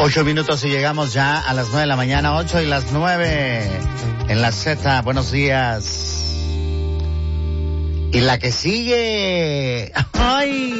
8 minutos y llegamos ya a las 9 de la mañana, 8:09 en la Z. Buenos días. Y la que sigue. ¡Ay!